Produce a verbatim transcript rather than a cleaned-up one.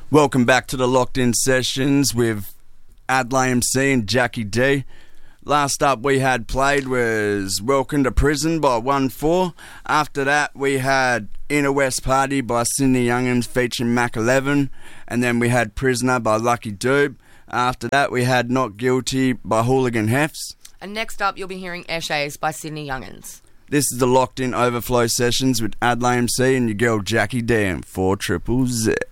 Welcome back to the Locked In Sessions with Adlai M C and Jackie D. Last up we had played was Welcome to Prison by one four. After that we had Inner West Party by Sydney Youngins featuring Mac eleven. And then we had Prisoner by Lucky Dube. After that we had Not Guilty by Hooligan Hefts. And next up you'll be hearing Eshays by Sydney Youngins. This is the Locked In Overflow Sessions with Adlai M C and your girl Jackie D and four triple Z.